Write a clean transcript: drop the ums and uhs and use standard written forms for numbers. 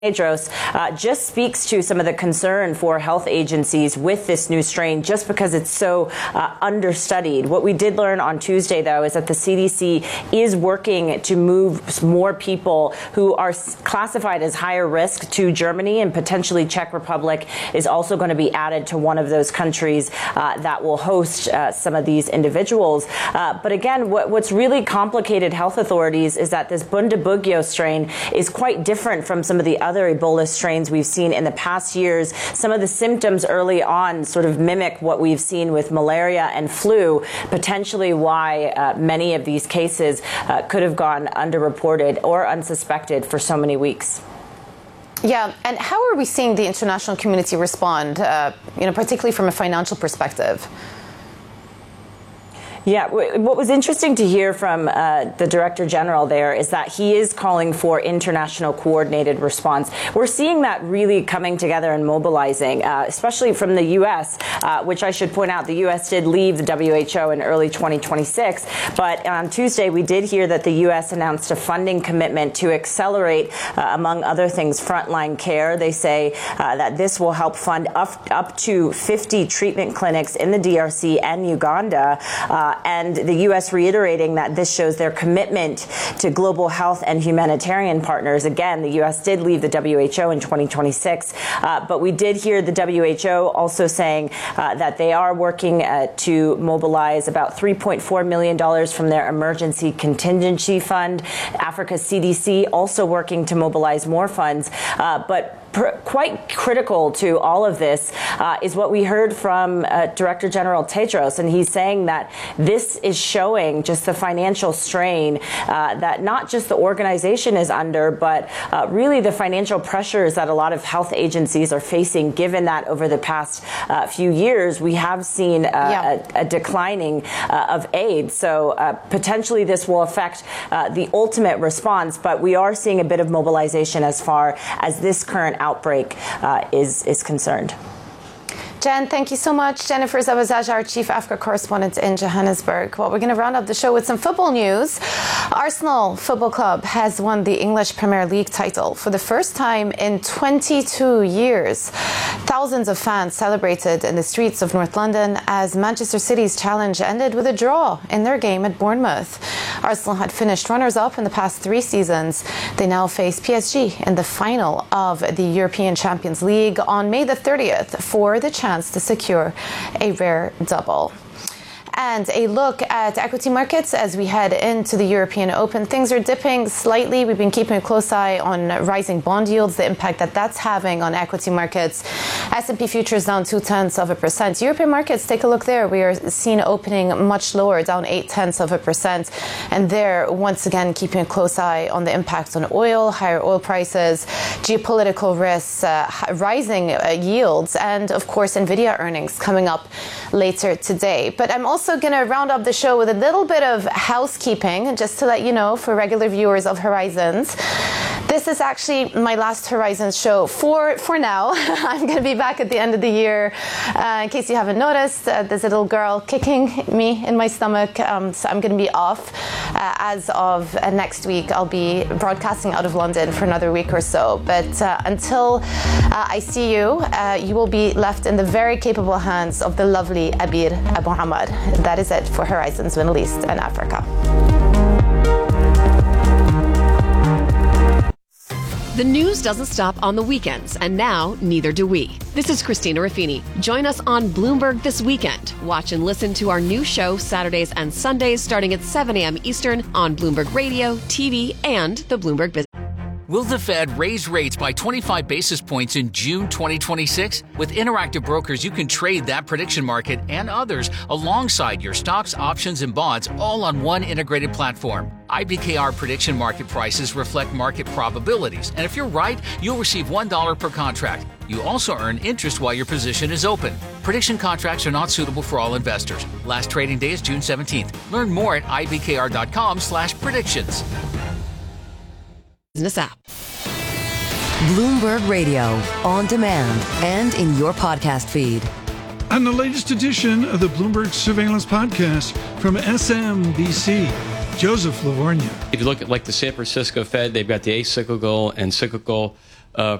Tedros just speaks to some of the concern for health agencies with this new strain just because it's so understudied. What we did learn on Tuesday, though, is that the CDC is working to move more people who are classified as higher risk to Germany, and potentially Czech Republic is also going to be added to one of those countries that will host some of these individuals. But again, what's really complicated health authorities is that this Bundibugyo strain is quite different from some of the other Ebola strains we've seen in the past years. Some of the symptoms early on sort of mimic what we've seen with malaria and flu, potentially why many of these cases could have gone underreported or unsuspected for so many weeks. Yeah, and how are we seeing the international community respond, particularly from a financial perspective? Yeah, what was interesting to hear from the Director General there is that he is calling for international coordinated response. We're seeing that really coming together and mobilizing, especially from the U.S., which I should point out, the U.S. did leave the WHO in early 2026. But on Tuesday, we did hear that the U.S. announced a funding commitment to accelerate, among other things, frontline care. They say that this will help fund up to 50 treatment clinics in the DRC and Uganda. And the U.S. reiterating that this shows their commitment to global health and humanitarian partners. Again, the U.S. did leave the WHO in 2026, but we did hear the WHO also saying that they are working to mobilize about $3.4 million from their emergency contingency fund. Africa CDC also working to mobilize more funds, but quite critical to all of this is what we heard from Director General Tedros, and he's saying that this is showing just the financial strain that not just the organization is under, but really the financial pressures that a lot of health agencies are facing, given that over the past few years we have seen a declining of aid. So potentially this will affect the ultimate response, but we are seeing a bit of mobilization as far as this current outbreak is concerned. Jen, thank you so much. Jennifer Zabazaj, our Chief Africa Correspondent in Johannesburg. Well, we're going to round up the show with some football news. Arsenal Football Club has won the English Premier League title for the first time in 22 years. Thousands of fans celebrated in the streets of North London as Manchester City's challenge ended with a draw in their game at Bournemouth. Arsenal had finished runners-up in the past 3 seasons. They now face PSG in the final of the European Champions League on May the 30th for the chance to secure a rare double. And a look at equity markets as we head into the European Open. Things are dipping slightly. We've been keeping a close eye on rising bond yields, the impact that that's having on equity markets. S&P futures down 0.2%. European markets, take a look there. We are seeing opening much lower, down 0.8%. And there, once again, keeping a close eye on the impact on oil, higher oil prices, geopolitical risks, rising yields, and of course, Nvidia earnings coming up later today. But I'm also going to round up the show with a little bit of housekeeping, just to let you know, for regular viewers of Horizons. This is actually my last Horizons show for now. I'm going to be back at the end of the year. In case you haven't noticed, there's a little girl kicking me in my stomach, so I'm going to be off. As of next week, I'll be broadcasting out of London for another week or so. But until I see you, you will be left in the very capable hands of the lovely Abir Abu Hamad. That is it for Horizons Middle East and Africa. The news doesn't stop on the weekends, and now neither do we. This is Christina Ruffini. Join us on Bloomberg This Weekend. Watch and listen to our new show Saturdays and Sundays starting at 7 a.m. Eastern on Bloomberg Radio, TV, and the Bloomberg Business. Will the Fed raise rates by 25 basis points in June 2026? With Interactive Brokers, you can trade that prediction market and others alongside your stocks, options, and bonds, all on one integrated platform. IBKR prediction market prices reflect market probabilities, and if you're right, you'll receive $1 per contract. You also earn interest while your position is open. Prediction contracts are not suitable for all investors. Last trading day is June 17th. Learn more at ibkr.com/predictions. Business app. Bloomberg Radio, on demand and in your podcast feed. On the latest edition of the Bloomberg Surveillance Podcast from SMBC, Joseph Livornia. If you look at like the San Francisco Fed, they've got the acyclical and cyclical